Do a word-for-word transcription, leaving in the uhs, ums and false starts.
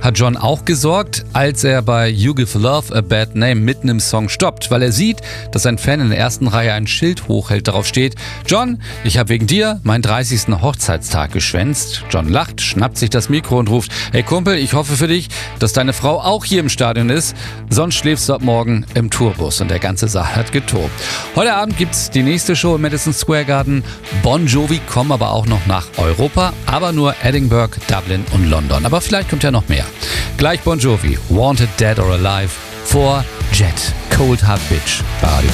hat John auch gesorgt, als er bei You Give Love a Bad Name mitten im Song stoppt, weil er sieht, dass ein Fan in der ersten Reihe ein Schild hochhält, darauf steht: John, ich habe wegen dir meinen dreißigsten Hochzeitstag geschwänzt. John lacht, schnappt sich das Mikro und ruft: Hey Kumpel, ich hoffe für dich, dass deine Frau auch hier im Stadion ist, sonst schläfst du ab morgen im Tourbus. Und der ganze Saal hat getobt. Heute Abend gibt's die nächste Show im Madison Square Garden. Bon Jovi kommen aber auch noch nach Europa, aber nur Edinburgh, Dublin und London. Aber vielleicht kommt ja noch mehr. Gleich Bon Jovi, Wanted Dead or Alive, vor Jet, Cold Hard Bitch, bei Radio